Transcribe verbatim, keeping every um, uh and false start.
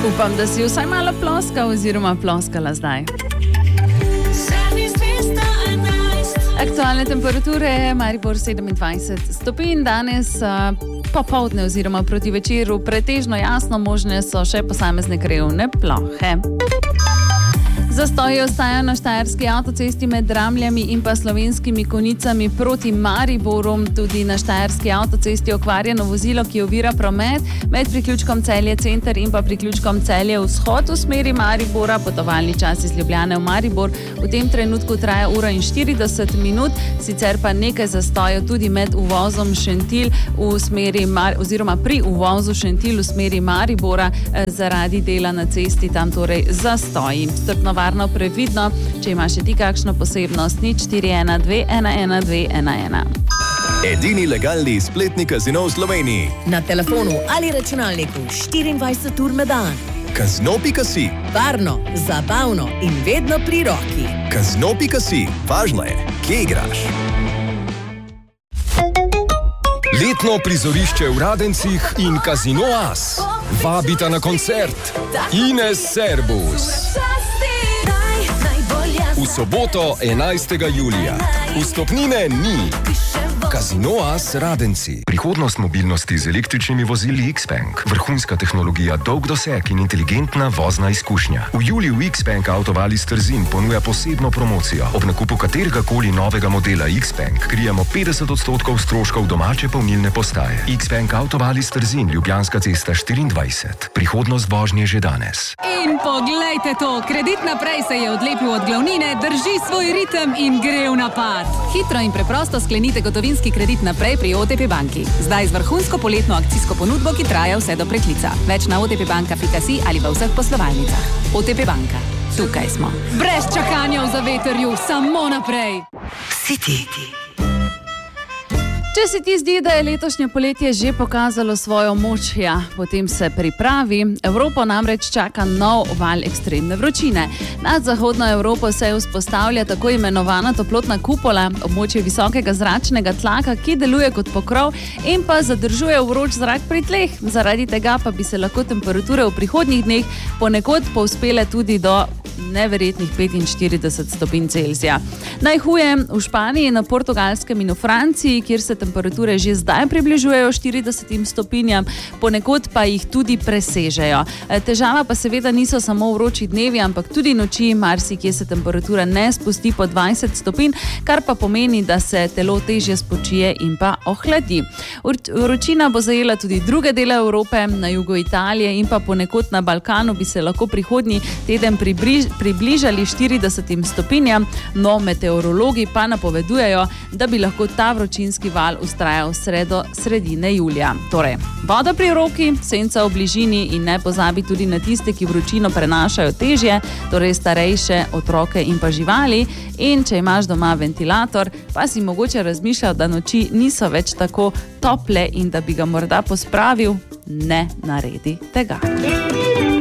Upam, da si vsaj malo ploskal oziroma ploskala zdaj. Aktualne temperature, Maribor sedemindvajset stopinj, danes popoldne oziroma proti večeru pretežno jasno, možne so še posamezne krajevne plohe. Zastoji ostajajo na štajerski avtocesti med Dramljami in pa Slovenskimi Konjicami proti Mariboru. Tudi na štajerski avtocesti okvarjeno vozilo, ki ovira promet med priključkom Celje center in pa priključkom Celje vzhod v smeri Maribora. Potovalni čas iz Ljubljane v Maribor v tem trenutku traja ura in štirideset minut, sicer pa nekaj zastojev tudi med uvozom Šentilj v smeri Mar- oziroma pri uvozu Šentilj v smeri Maribora zaradi dela na cesti, tam torej zastoji. Strpno varno, previdno, če imaš še ti kakšno posebnost, nič štiri ena dve ena ena dve ena ena. Edini legalni spletni kazino v Sloveniji. Na telefonu ali računalniku štiriindvajset ur na dan. Kazino pika si. Varno, zabavno in vedno pri roki. Kazino pika si. Važno je, kje igraš. Letno prizorišče v Radencih in Kazino As vabita na koncert Ines Serbus. V soboto enajstega julija. Vstopnine ni. Kazino As Radenci. Prihodnost mobilnosti z električnimi vozili X-Bank. Vrhunska tehnologija, dolg doseg in inteligentna vozna izkušnja. V juliju X-Bank Avtovalis Trzin ponuja posebno promocijo. Ob nakupu katerega koli novega modela X-Bank krijemo petdeset odstotkov stroškov domače polnilne postaje. X-Bank Avtovalis Trzin, Ljubljanska cesta štiriindvajset. Prihodnost vožnje že danes. In poglejte to, kredit naprej se je odlepil od glavnine, drži svoj ritem in gre v napad. Hitro in preprosto sklenite gotovinski kredit naprej pri O T P banki. Zdaj z vrhunsko poletno akcijsko ponudbo, ki traja vse do preklica. Več na o t p banka pika si ali v vseh poslovalnicah. O T P banka. Tukaj smo. Brez čakanja v zavetrju, samo naprej. City. Če se ti zdi, da je letošnje poletje že pokazalo svojo moč, ja, potem se pripravi. Evropo namreč čaka nov val ekstremne vročine. Nad zahodno Evropo se vzpostavlja tako imenovana toplotna kupola, območje visokega zračnega tlaka, ki deluje kot pokrov in pa zadržuje vroč zrak pri tleh. Zaradi tega pa bi se lahko temperature v prihodnjih dneh ponekod povzpele tudi do neverjetnih petinštirideset stopinj Celzija. Najhuje v Španiji, na Portugalskem in v Franciji, kjer se temperature že zdaj približujejo štiridesetim stopinjam, ponekod pa jih tudi presežejo. Težava pa seveda niso samo vroči dnevi, ampak tudi noči, marsikje se temperatura ne spusti po dvajset stopinj, kar pa pomeni, da se telo težje spočije in pa ohladi. Vročina bo zajela tudi druge dele Evrope, na jugu Italije in pa ponekod na Balkanu bi se lahko prihodnji teden približ približali štiridesetim stopinjam, no meteorologi pa napovedujejo, da bi lahko ta vročinski val vztrajal sredo sredine julija. Torej, voda pri roki, senca v bližini in ne pozabi tudi na tiste, ki vročino prenašajo težje, torej starejše, otroke in pa živali. In če imaš doma ventilator, pa si mogoče razmišljal, da noči niso več tako tople in da bi ga morda pospravil, ne naredi tega.